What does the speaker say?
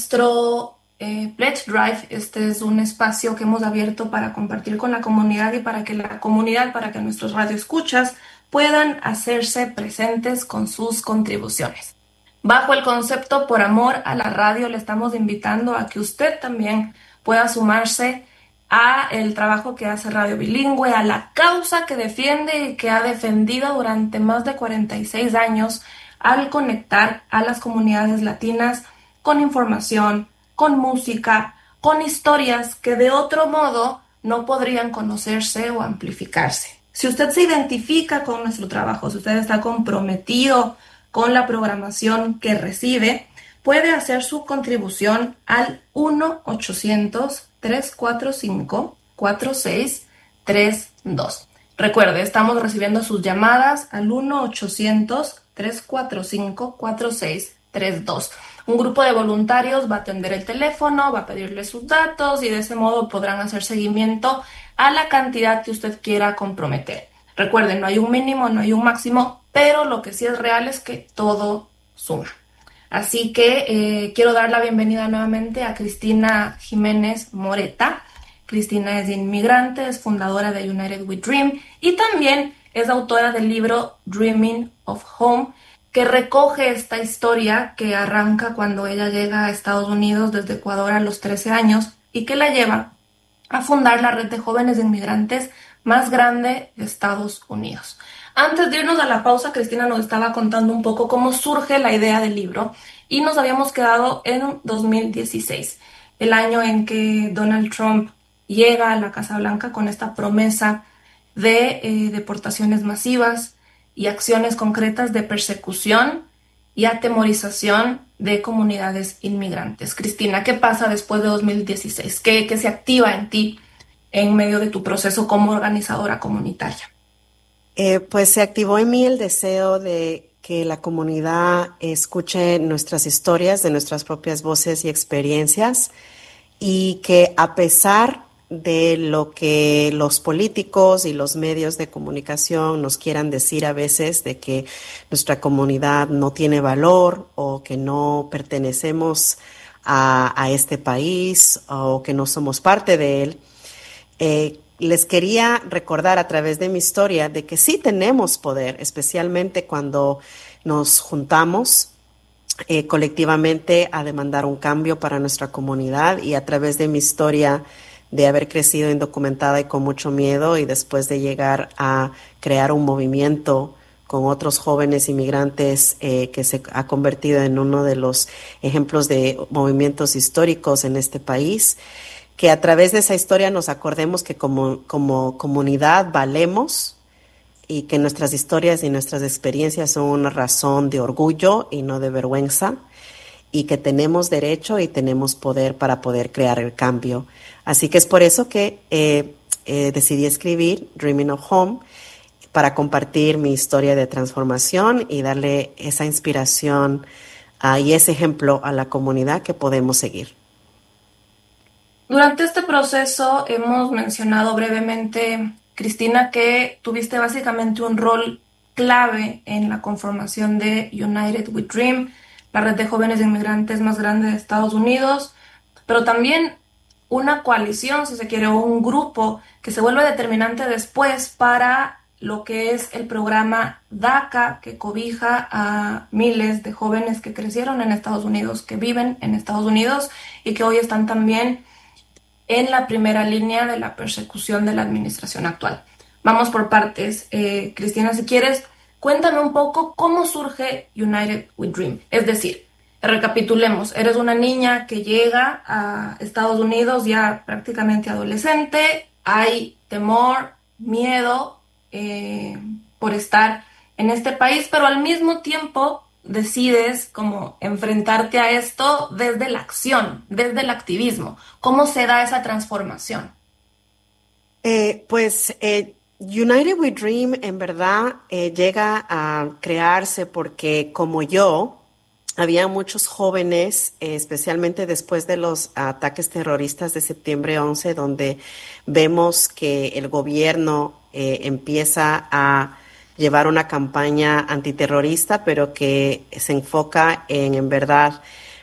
nuestro Pledge Drive, este es un espacio que hemos abierto para compartir con la comunidad y para que la comunidad, para que nuestros radioescuchas puedan hacerse presentes con sus contribuciones. Bajo el concepto Por Amor a la Radio, le estamos invitando a que usted también pueda sumarse a el trabajo que hace Radio Bilingüe, a la causa que defiende y que ha defendido durante más de 46 años al conectar a las comunidades latinas con información, con música, con historias que de otro modo no podrían conocerse o amplificarse. Si usted se identifica con nuestro trabajo, si usted está comprometido con la programación que recibe, puede hacer su contribución al 1-800-345-4632. Recuerde, estamos recibiendo sus llamadas al 1-800-345-4632. Un grupo de voluntarios va a atender el teléfono, va a pedirle sus datos y de ese modo podrán hacer seguimiento a la cantidad que usted quiera comprometer. Recuerden, no hay un mínimo, no hay un máximo, pero lo que sí es real es que todo suma. Así que quiero dar la bienvenida nuevamente a Cristina Jiménez Moreta. Cristina es inmigrante, es fundadora de United We Dream y también es autora del libro Dreaming of Home, que recoge esta historia que arranca cuando ella llega a Estados Unidos desde Ecuador a los 13 años y que la lleva a fundar la red de jóvenes inmigrantes más grande de Estados Unidos. Antes de irnos a la pausa, Cristina nos estaba contando un poco cómo surge la idea del libro y nos habíamos quedado en 2016, el año en que Donald Trump llega a la Casa Blanca con esta promesa de deportaciones masivas y acciones concretas de persecución y atemorización de comunidades inmigrantes. Cristina, ¿qué pasa después de 2016? ¿Qué se activa en ti en medio de tu proceso como organizadora comunitaria? Pues se activó en mí el deseo de que la comunidad escuche nuestras historias, de nuestras propias voces y experiencias, y que a pesar de lo que los políticos y los medios de comunicación nos quieran decir a veces de que nuestra comunidad no tiene valor o que no pertenecemos a este país o que no somos parte de él, les quería recordar a través de mi historia de que sí tenemos poder, especialmente cuando nos juntamos colectivamente a demandar un cambio para nuestra comunidad, y a través de mi historia de haber crecido indocumentada y con mucho miedo, y después de llegar a crear un movimiento con otros jóvenes inmigrantes que se ha convertido en uno de los ejemplos de movimientos históricos en este país, que a través de esa historia nos acordemos que como comunidad valemos y que nuestras historias y nuestras experiencias son una razón de orgullo y no de vergüenza, y que tenemos derecho y tenemos poder para poder crear el cambio. Así que es por eso que decidí escribir Dreaming of Home, para compartir mi historia de transformación y darle esa inspiración y ese ejemplo a la comunidad que podemos seguir. Durante este proceso hemos mencionado brevemente, Cristina, que tuviste básicamente un rol clave en la conformación de United We Dream, la red de jóvenes inmigrantes más grande de Estados Unidos, pero también una coalición, si se quiere, o un grupo que se vuelve determinante después para lo que es el programa DACA, que cobija a miles de jóvenes que crecieron en Estados Unidos, que viven en Estados Unidos y que hoy están también en la primera línea de la persecución de la administración actual. Vamos por partes. Cristina, si quieres, cuéntame un poco cómo surge United We Dream. Es decir, recapitulemos, eres una niña que llega a Estados Unidos ya prácticamente adolescente, hay temor, miedo por estar en este país, pero al mismo tiempo decides como enfrentarte a esto desde la acción, desde el activismo. ¿Cómo se da esa transformación? United We Dream en verdad llega a crearse porque, como yo, había muchos jóvenes, especialmente después de los ataques terroristas de septiembre 11, donde vemos que el gobierno empieza a llevar una campaña antiterrorista, pero que se enfoca en verdad,